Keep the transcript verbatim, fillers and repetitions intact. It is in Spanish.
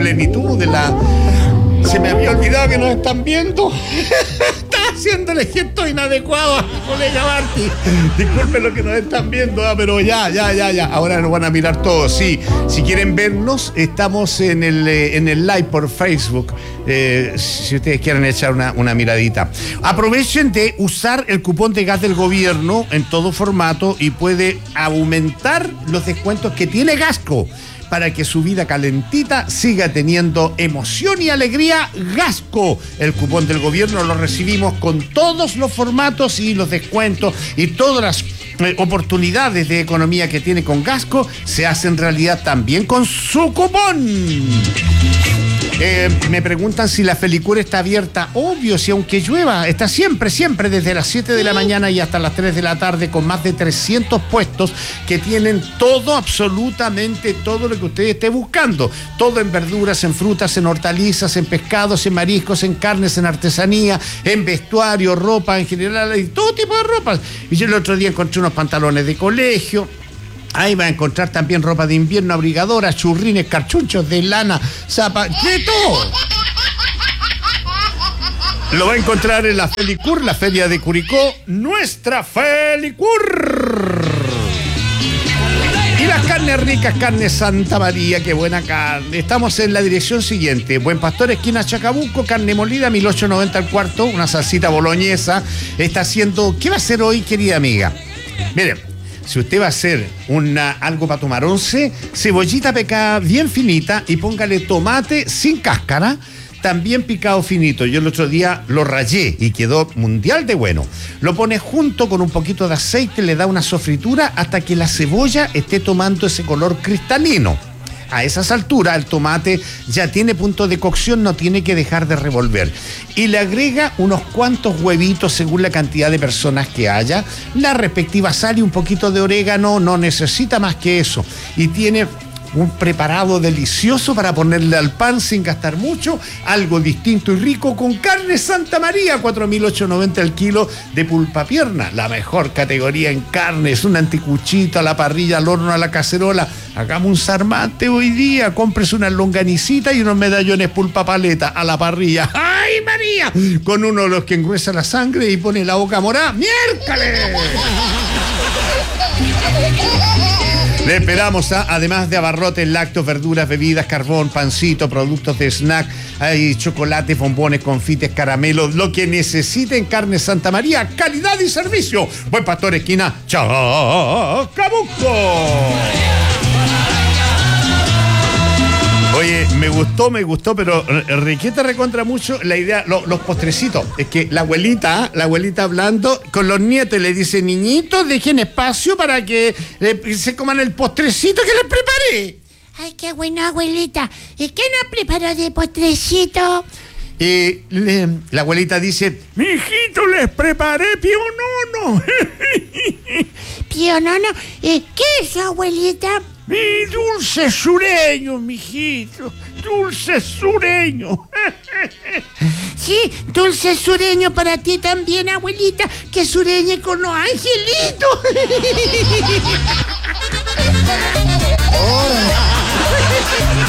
plenitud de la... Se me había olvidado que nos están viendo. Estaba haciéndole gestos inadecuados a mi colega Marti. Disculpen lo que nos están viendo, ah, pero ya, ya, ya, ya. Ahora nos van a mirar todos. Sí, si quieren vernos, estamos en el, eh, en el live por Facebook. Eh, si ustedes quieren echar una, una miradita. Aprovechen de usar el cupón de gas del gobierno en todo formato y puede aumentar los descuentos que tiene Gasco, para que su vida calentita siga teniendo emoción y alegría. Gasco, el cupón del gobierno lo recibimos con todos los formatos y los descuentos y todas las eh, oportunidades de economía que tiene con Gasco se hacen realidad también con su cupón. Eh, me preguntan si la Felicur está abierta. Obvio, si aunque llueva, está siempre, siempre desde las siete de la mañana y hasta las tres de la tarde, con más de trescientos puestos que tienen todo, absolutamente todo lo que usted esté buscando. Todo en verduras, en frutas, en hortalizas, en pescados, en mariscos, en carnes, en artesanía, en vestuario, ropa en general, y todo tipo de ropa. Y yo el otro día encontré unos pantalones de colegio. Ahí va a encontrar también ropa de invierno, abrigadoras, churrines, carchunchos de lana, zapatos, de todo. Lo va a encontrar en la Felicur, la feria de Curicó, nuestra Felicur. Y las carnes ricas, carne Santa María, qué buena carne. Estamos en la dirección siguiente: Buen Pastor, esquina Chacabuco, carne molida, mil ochocientos noventa al cuarto, una salsita boloñesa. Está haciendo, ¿qué va a hacer hoy, querida amiga? Miren, si usted va a hacer una, algo para tomar once, cebollita picada bien finita y póngale tomate sin cáscara, también picado finito. Yo el otro día lo rayé y quedó mundial de bueno. Lo pone junto con un poquito de aceite, le da una sofritura hasta que la cebolla esté tomando ese color cristalino. A esas alturas el tomate ya tiene punto de cocción, no tiene que dejar de revolver. Y le agrega unos cuantos huevitos según la cantidad de personas que haya, la respectiva sal y un poquito de orégano, no necesita más que eso. Y tiene un preparado delicioso para ponerle al pan sin gastar mucho, algo distinto y rico con carne Santa María, cuatro mil ochocientos noventa el kilo de pulpa pierna, la mejor categoría en carnes, un anticuchito a la parrilla, al horno, a la cacerola. Hagamos un sarmante hoy día, cómprese una longanicita y unos medallones pulpa paleta a la parrilla. ¡Ay, María! Con uno de los que engruesa la sangre y pone la boca morada. ¡Miércoles! Le esperamos, ¿ah? Además de abarrotes, lácteos, verduras, bebidas, carbón, pancito, productos de snack, hay chocolates, bombones, confites, caramelos, lo que necesiten. Carne Santa María, calidad y servicio. Buen Pastor, esquina Chacabuco. Oye, me gustó, me gustó, pero requiere recontra mucho la idea, lo, los postrecitos. Es que la abuelita, la abuelita hablando con los nietos le dice: niñitos, dejen espacio para que eh, se coman el postrecito que les preparé. Ay, qué bueno, abuelita. ¿Y qué nos preparó de postrecito? Eh, le, la abuelita dice: mijito, les preparé pionono. ¿Pionono? Eh, ¿Qué es eso, abuelita? Mi dulce sureño, mijito, dulce sureño. Sí, dulce sureño para ti también, abuelita, que sureñe con los angelitos. Oh.